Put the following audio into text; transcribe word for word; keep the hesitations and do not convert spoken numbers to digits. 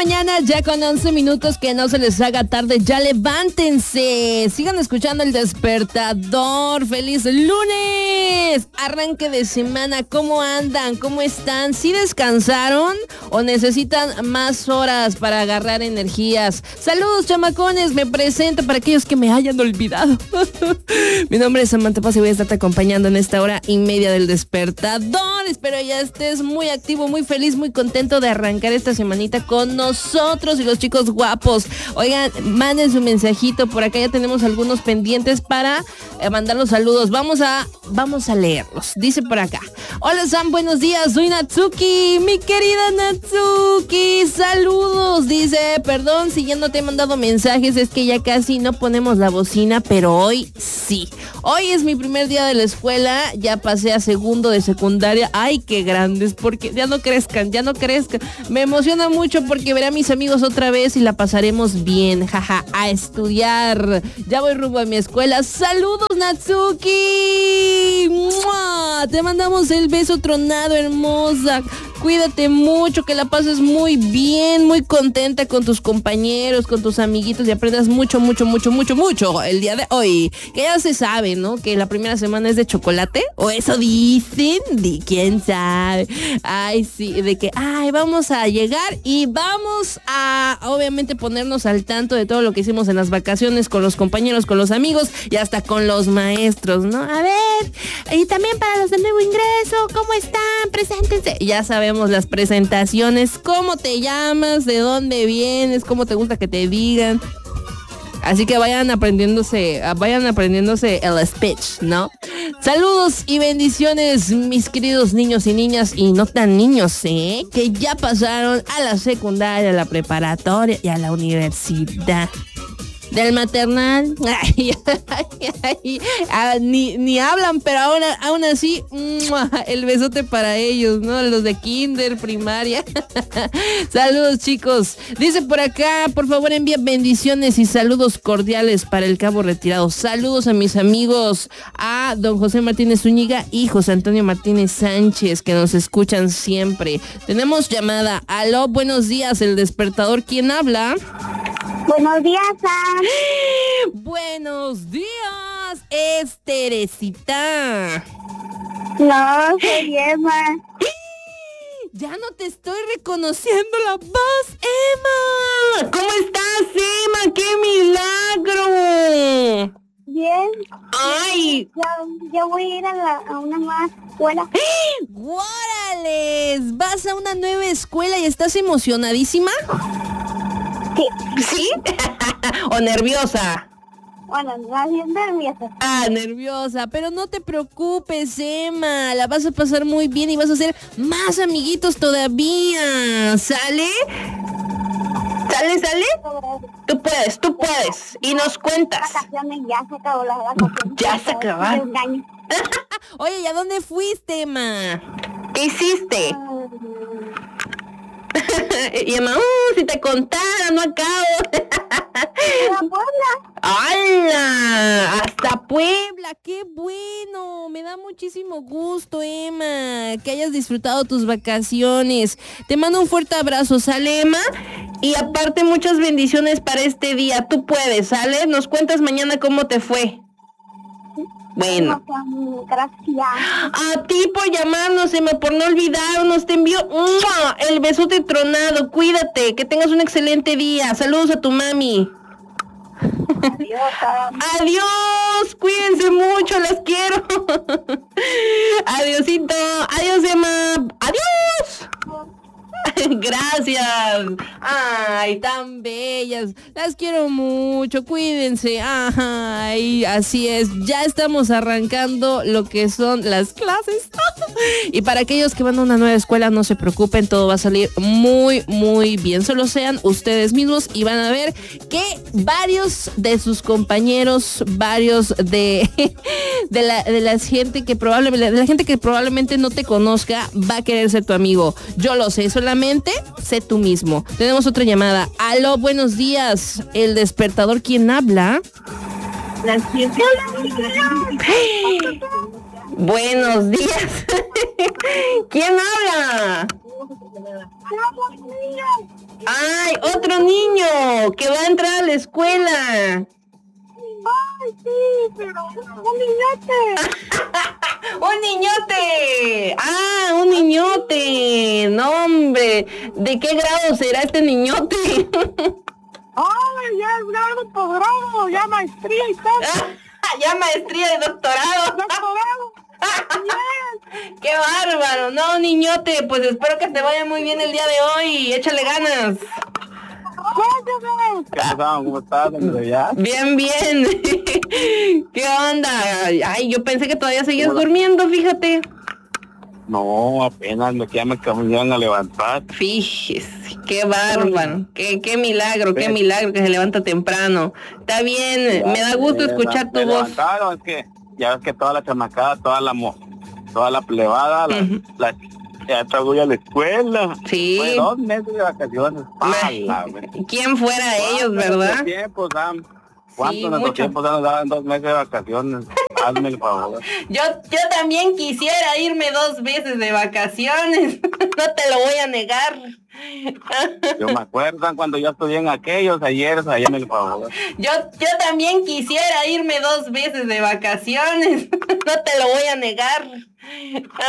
mañana, ya con once minutos, que no se les haga tarde, ya levántense, sigan escuchando El Despertador. ¡Feliz lunes! Arranque de semana, ¿cómo andan? ¿Cómo están? ¿Sí descansaron o necesitan más horas para agarrar energías? Saludos, chamacones, me presento para aquellos que me hayan olvidado. Mi nombre es Samantha Paz y voy a estarte acompañando en esta hora y media del Despertador. Espero ya estés muy activo, muy feliz, muy contento de arrancar esta semanita con nosotros y los chicos guapos. Oigan, manden su mensajito, por acá ya tenemos algunos pendientes para eh, mandar los saludos. Vamos a, vamos a leerlos. Dice por acá: hola Sam, buenos días, soy Natsuki, mi querida Natsuki, saludos. Dice, perdón si ya no te he mandado mensajes, es que ya casi no ponemos la bocina, pero hoy sí. Hoy es mi primer día de la escuela, ya pasé a segundo de secundaria. Ay, qué grandes, porque ya no crezcan, ya no crezcan. Me emociona mucho porque veré a mis amigos otra vez y la pasaremos bien, jaja, a estudiar. Ya voy rumbo a mi escuela. ¡Saludos, Natsuki! ¡Mua! Te mandamos el beso tronado, hermosa. Cuídate mucho, que la pases muy bien, muy contenta con tus compañeros, con tus amiguitos y aprendas mucho, mucho, mucho, mucho, mucho el día de hoy. Que ya se sabe, ¿no? Que la primera semana es de chocolate, o eso dicen, de quién sabe. Ay, sí, de que, ay, vamos a llegar y vamos a, obviamente, ponernos al tanto de todo lo que hicimos en las vacaciones con los compañeros, con los amigos y hasta con los maestros, ¿no? A ver, y también para los de nuevo ingreso, ¿cómo están? Preséntense. Ya sabemos las presentaciones, cómo te llamas, de dónde vienes, cómo te gusta que te digan. Así que vayan aprendiéndose, vayan aprendiéndose el speech, ¿no? Saludos y bendiciones, mis queridos niños y niñas, y no tan niños, ¿eh? Que ya pasaron a la secundaria, a la preparatoria y a la universidad. Del maternal, ay, ay, ay, ah, ni, ni hablan, pero ahora, aún así, ¡mua! El besote para ellos, ¿no? Los de kinder, primaria. Saludos, chicos. Dice por acá, por favor envía bendiciones y saludos cordiales para el cabo retirado. Saludos a mis amigos, a don José Martínez Zúñiga y José Antonio Martínez Sánchez, que nos escuchan siempre. Tenemos llamada. Aló, buenos días, El Despertador. ¿Quién habla? Buenos días, Sam. Buenos días, es Teresita. No, soy Emma. Ya no te estoy reconociendo la voz, Emma. ¿Cómo estás, Emma? ¡Qué milagro! Bien. ¡Ay! Ya, ya voy a ir a, la, a una nueva escuela. ¡Guárales! ¿Vas a una nueva escuela y estás emocionadísima? Sí. ¿Sí? ¿O nerviosa? Bueno, no bien nerviosa. Ah, nerviosa, pero no te preocupes, Emma, la vas a pasar muy bien y vas a hacer más amiguitos todavía, ¿sale? ¿Sale, sale? Tú puedes, tú puedes, y nos cuentas. Vacaciones, ya se acabó las vacaciones. Ya se acabaron. Oye, ¿y a dónde fuiste, Emma? ¿Qué hiciste? Y Emma, uh, si te contara, no acabo. ¿A Puebla? ¡Hala! ¡Hasta Puebla! ¡Qué bueno! Me da muchísimo gusto, Emma, que hayas disfrutado tus vacaciones. Te mando un fuerte abrazo, ¿sale, Emma? Y aparte, muchas bendiciones para este día. Tú puedes, ¿sale? Nos cuentas mañana cómo te fue. Bueno. Gracias. A ti por llamarnos, Emma, por no olvidarnos. Te envío ¡mua! El besote tronado. Cuídate, que tengas un excelente día. Saludos a tu mami. Adiós. Adiós, cuídense mucho, las quiero. Adiosito, adiós, Emma. Adiós. Gracias. Ay, tan bellas. Las quiero mucho. Cuídense. Ay, así es. Ya estamos arrancando lo que son las clases. Y para aquellos que van a una nueva escuela, no se preocupen, todo va a salir muy, muy bien. Solo sean ustedes mismos y van a ver que varios de sus compañeros, varios de, de la de la gente que probablemente, de la gente que probablemente no te conozca, va a querer ser tu amigo. Yo lo sé, solamente sé tú mismo. Tenemos otra llamada. Aló, buenos días. El Despertador, ¿quién habla? Buenos días. ¿Quién habla? ¡Ay, otro niño que va a entrar a la escuela! Ay, sí, pero un niñote. ¡Un niñote! ¡Ah, un niñote! ¡No, hombre! ¿De qué grado será este niñote? Ay, ya es grado, posgrado, ya maestría y todo. Ya maestría y doctorado. Doctorado. ¡Qué bárbaro! No, niñote, pues espero que te vaya muy bien el día de hoy. Échale ganas. Cuéntame. ¿Qué pasó? ¿Cómo estás? ¿Dónde ya? Bien, bien. ¿Qué onda? Ay, yo pensé que todavía seguías durmiendo, fíjate. No, apenas me ya me acaban a levantar. Fíjese, qué bárbaro, qué, qué milagro, qué milagro que se levanta temprano. Está bien, me da gusto escuchar tu me voz. levantaron, es que ya ves que toda la chamacada, toda la mo, toda la plebada, la, Ujú. la ya traigo a la escuela. Sí. Fue dos meses de vacaciones. ¡Hala, güey! ¿Quién fuera ellos, verdad? Tiempo, Sam? ¿Cuánto Sí, en nuestro mucho. tiempo nos daban dos meses de vacaciones? Hazme el favor. Yo, yo también quisiera irme dos veces de vacaciones, no te lo voy a negar. Yo me acuerdo cuando yo estudié en aquellos ayer, hazme el favor. Yo, yo también quisiera irme dos veces de vacaciones, no te lo voy a negar.